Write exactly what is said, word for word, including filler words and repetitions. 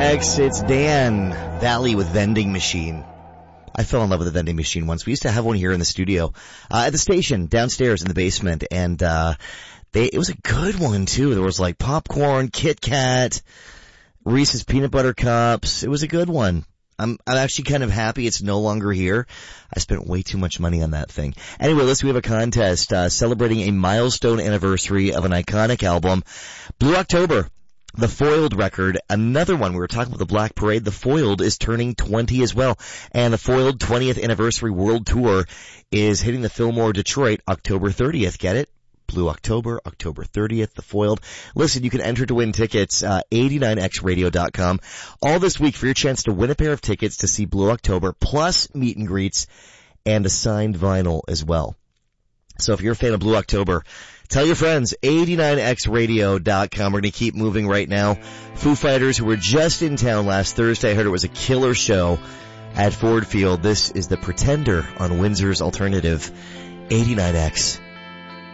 X, it's Dan Valley with Vending Machine. I fell in love with a vending machine once. We used to have one here in the studio, uh, at the station, downstairs in the basement, and, uh, they, it was a good one too. There was like popcorn, Kit Kat, Reese's peanut butter cups. It was a good one. I'm, I'm actually kind of happy it's no longer here. I spent way too much money on that thing. Anyway, listen, we have a contest, uh, celebrating a milestone anniversary of an iconic album. Blue October, the Foiled record, another one. We were talking about the Black Parade. The Foiled is turning twenty as well. And the Foiled twentieth Anniversary World Tour is hitting the Fillmore Detroit October thirtieth. Get it? Blue October, October thirtieth, the Foiled. Listen, you can enter to win tickets, uh, eighty-nine x radio dot com. All this week for your chance to win a pair of tickets to see Blue October, plus meet and greets, and a signed vinyl as well. So if you're a fan of Blue October, tell your friends, eighty-nine x radio dot com. We're going to keep moving right now. Foo Fighters, who were just in town last Thursday. I heard it was a killer show at Ford Field. This is The Pretender on Windsor's Alternative, eighty-nine X.